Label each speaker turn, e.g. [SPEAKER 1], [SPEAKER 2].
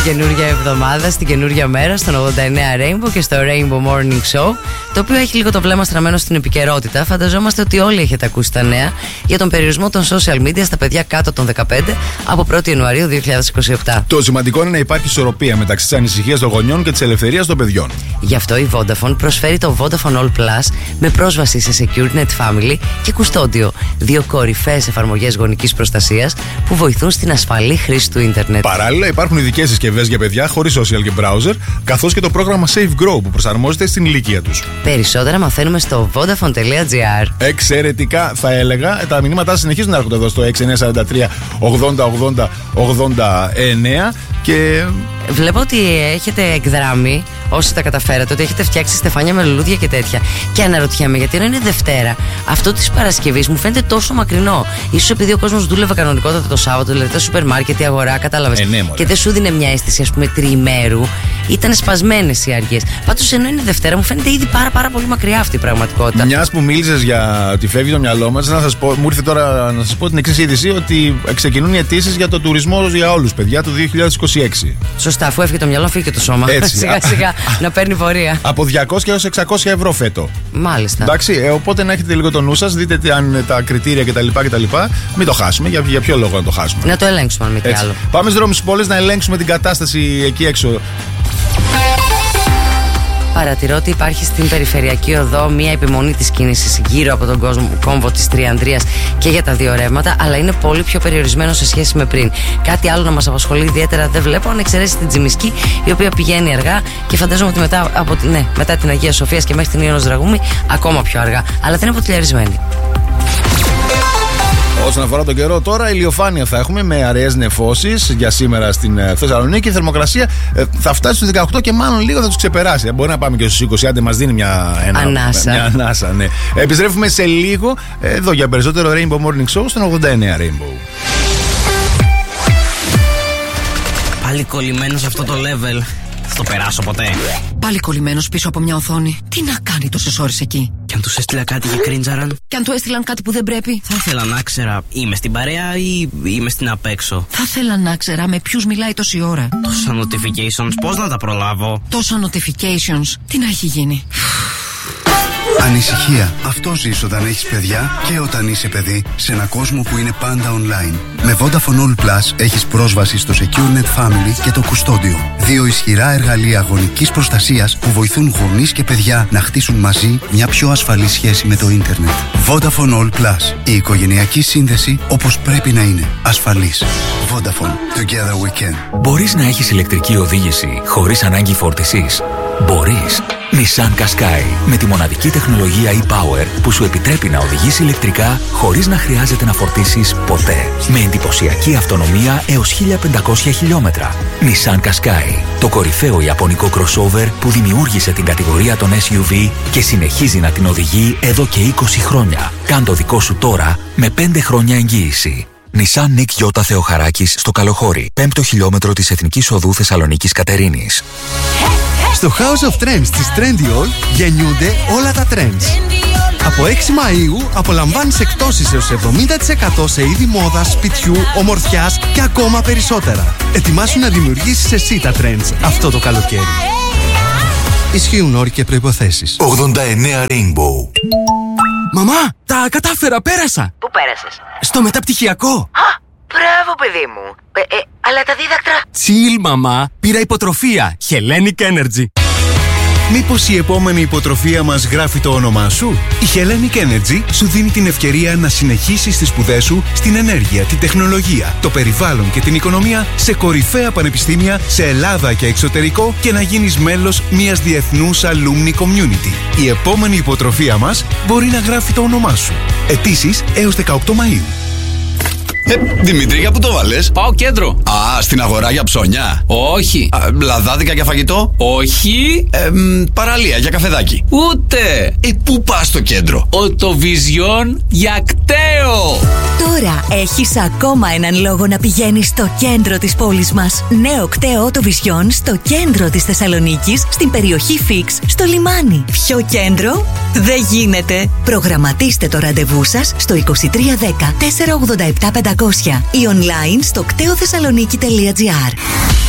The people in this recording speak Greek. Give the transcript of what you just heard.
[SPEAKER 1] στην καινούργια εβδομάδα, στην καινούργια μέρα, στον 89 Rainbow και στο Rainbow Morning Show, το οποίο έχει λίγο το βλέμμα στραμμένο στην επικαιρότητα. Φανταζόμαστε ότι όλοι έχετε ακούσει τα νέα για τον περιορισμό των social media στα παιδιά κάτω των 15 από 1η Ιανουαρίου 2027.
[SPEAKER 2] Το σημαντικό είναι να υπάρχει ισορροπία μεταξύ της ανησυχίας των γονιών και της ελευθερίας των παιδιών.
[SPEAKER 1] Γι' αυτό η Vodafone προσφέρει το Vodafone All Plus με πρόσβαση σε Secure Net Family και Custodio, δύο κορυφαίες εφαρμογές γονικής προστασίας που βοηθούν στην ασφαλή χρήση του ίντερνετ.
[SPEAKER 2] Παράλληλα, υπάρχουν ειδικές συσκευές για παιδιά χωρίς social και browser, καθώς και το πρόγραμμα Safe Grow που προσαρμόζεται στην ηλικία τους.
[SPEAKER 1] Περισσότερα μαθαίνουμε στο vodafone.gr.
[SPEAKER 2] Εξαιρετικά, θα έλεγα. Τα μηνύματά συνεχίζουν να έρχονται εδώ στο 6943 80 80 89 και.
[SPEAKER 1] Βλέπω ότι έχετε εκδράμει, όσοι τα καταφέρατε, ότι έχετε φτιάξει στεφάνια με λουλούδια και τέτοια. Και αναρωτιέμαι, γιατί ενώ είναι Δευτέρα, αυτό της Παρασκευής μου φαίνεται τόσο μακρινό. Ίσως επειδή ο κόσμος δούλευε κανονικότατα το Σάββατο, δηλαδή τα σούπερ μάρκετ, η αγορά, κατάλαβες. Και δεν σου δίνε μια αίσθηση, ας πούμε, τριημέρου. Ήταν σπασμένες οι αργίες. Πάντως, ενώ είναι Δευτέρα, μου φαίνεται ήδη πάρα πολύ μακριά αυτή η πραγματικότητα.
[SPEAKER 2] Μιας που μίλησες για ότι φεύγει το μυαλό μας, μου ήρθε τώρα να σας πω την εξής είδηση, ότι ξεκινούν οι αιτήσεις για το τουρισμό για όλους, παιδιά, του 2026.
[SPEAKER 1] Σωστά, αφού έφυγε το μυαλό, φύγει και το σώμα. Σιγά-σιγά να παίρνει πορεία.
[SPEAKER 2] Από 200 έως 600 ευρώ φέτο.
[SPEAKER 1] Μάλιστα.
[SPEAKER 2] Εντάξει, οπότε να έχετε λίγο το νου σας, δείτε αν τα κριτήρια κτλ. Μην το χάσουμε. Για ποιο λόγο να το χάσουμε.
[SPEAKER 1] Να το ελέγξουμε, αν μη τι άλλο.
[SPEAKER 2] Πάμε στους δρόμους της πόλης να ελέγξουμε την κατάσταση εκεί έξω.
[SPEAKER 1] Παρατηρώ ότι υπάρχει στην περιφερειακή οδό μια επιμονή της κίνησης γύρω από τον κόμβο της Τριανδρίας και για τα δύο ρεύματα, αλλά είναι πολύ πιο περιορισμένο σε σχέση με πριν. Κάτι άλλο να μας απασχολεί ιδιαίτερα δεν βλέπω, αν εξαιρέσει την Τζιμισκή, η οποία πηγαίνει αργά και φαντάζομαι ότι μετά την Αγία Σοφίας και μέχρι την Ιωνος Δραγούμη ακόμα πιο αργά, αλλά δεν είναι ποτηλιαρισμένη.
[SPEAKER 2] Όσον αφορά τον καιρό, τώρα ηλιοφάνεια θα έχουμε με αραιές νεφώσεις για σήμερα στην Θεσσαλονίκη. Η θερμοκρασία θα φτάσει στους 18 και μάλλον λίγο θα τους ξεπεράσει. Μπορεί να πάμε και στους 20, άντε μας δίνει μια ανάσα. Ναι. Επιστρέφουμε σε λίγο εδώ για περισσότερο Rainbow Morning Show στον 89 Rainbow.
[SPEAKER 3] Πάλι κολλημένος αυτό το level. Θα το περάσω ποτέ.
[SPEAKER 4] Πάλι κολλημένος πίσω από μια οθόνη. Τι να κάνει τόσες ώρες εκεί.
[SPEAKER 3] Και αν τους έστειλα κάτι και κρίντζαραν.
[SPEAKER 4] Και αν του έστειλαν κάτι που δεν πρέπει.
[SPEAKER 3] Θα ήθελα να ξέρα, είμαι στην παρέα ή είμαι στην απέξω.
[SPEAKER 4] Θα ήθελα να ξέρα με ποιους μιλάει τόση ώρα.
[SPEAKER 3] Τόσα notifications, πώς να τα προλάβω.
[SPEAKER 4] Τόσα notifications, τι να έχει γίνει.
[SPEAKER 5] Ανησυχία. Αυτό ζεις όταν έχεις παιδιά και όταν είσαι παιδί σε ένα κόσμο που είναι πάντα online. Με Vodafone All Plus έχεις πρόσβαση στο Secure Net Family και το Custodio. Δύο ισχυρά εργαλεία γονικής προστασίας που βοηθούν γονείς και παιδιά να χτίσουν μαζί μια πιο ασφαλή σχέση με το ίντερνετ. Vodafone All Plus. Η οικογενειακή σύνδεση όπως πρέπει να είναι. Ασφαλής. Vodafone. Together we can.
[SPEAKER 6] Μπορείς να έχεις ηλεκτρική οδήγηση χωρίς ανάγκη φόρτισης. Μπορείς. Nissan Qashqai με τη μοναδική τεχνολογία e-Power που σου επιτρέπει να οδηγείς ηλεκτρικά χωρίς να χρειάζεται να φορτίσεις ποτέ. Με εντυπωσιακή αυτονομία έως 1500 χιλιόμετρα. Nissan Qashqai, το κορυφαίο ιαπωνικό crossover που δημιούργησε την κατηγορία των SUV και συνεχίζει να την οδηγεί εδώ και 20 χρόνια. Κάν το δικό σου τώρα με 5 χρόνια εγγύηση. Nissan Nick Yota Θεοχαράκης στο Καλοχώρι, 5ο χιλιόμετρο της Εθνικής Οδού Θεσσαλονίκης Κατερίνης.
[SPEAKER 7] Στο House of Trends της Trendyol γεννιούνται όλα τα trends. Από 6 Μαΐου απολαμβάνεις εκτόσεις έως 70% σε είδη μόδας, σπιτιού, ομορφιάς και ακόμα περισσότερα. Ετοιμάσου να δημιουργήσεις εσύ τα trends αυτό το καλοκαίρι. Ισχύουν όροι και προϋποθέσεις.
[SPEAKER 6] 89 Rainbow.
[SPEAKER 7] Μαμά, τα κατάφερα, πέρασα!
[SPEAKER 1] Πού πέρασες?
[SPEAKER 7] Στο μεταπτυχιακό!
[SPEAKER 1] Μπράβο, παιδί μου. Αλλά τα δίδακτρα.
[SPEAKER 7] Chill, μαμά. Πήρα υποτροφία. Hellenic Energy. Μήπως η επόμενη υποτροφία μας γράφει το όνομά σου? Η Hellenic Energy σου δίνει την ευκαιρία να συνεχίσεις τις σπουδές σου στην ενέργεια, την τεχνολογία, το περιβάλλον και την οικονομία σε κορυφαία πανεπιστήμια σε Ελλάδα και εξωτερικό και να γίνεις μέλος μιας διεθνούς alumni community. Η επόμενη υποτροφία μας μπορεί να γράφει το όνομά σου. Αιτήσεις έως 18 Μαΐου.
[SPEAKER 8] Δημήτρη, για πού το βάλες?
[SPEAKER 9] Πάω κέντρο.
[SPEAKER 8] Α, στην αγορά για ψώνια?
[SPEAKER 9] Όχι.
[SPEAKER 8] Λαδάδικα για φαγητό?
[SPEAKER 9] Όχι.
[SPEAKER 8] Παραλία για καφεδάκι?
[SPEAKER 9] Ούτε.
[SPEAKER 8] Πού πας στο κέντρο?
[SPEAKER 9] Οτοβιζιόν για κταίο.
[SPEAKER 10] Τώρα έχεις ακόμα έναν λόγο να πηγαίνεις στο κέντρο της πόλης μας. Νέο κταίο Οτοβιζιόν στο κέντρο της Θεσσαλονίκης, στην περιοχή Φίξ, στο λιμάνι. Πιο κέντρο δεν γίνεται. Προγραμματίστε το ραντεβού σας στο 2310 487 500 ή online στο κτεοθεσσαλονίκη.gr.